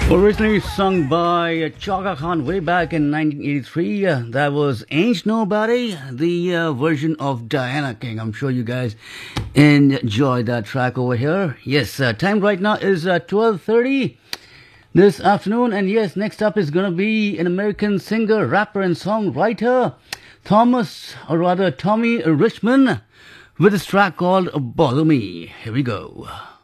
Originally sung by Chaka Khan way back in 1983. That was Ain't Nobody, the version of Diana King. I'm sure you guys enjoyed that track over here. Yes, time right now is 12:30 this afternoon. And yes, next up is going to be an American singer, rapper and songwriter, Tommy Richman, with this track called Bother Me. Here we go.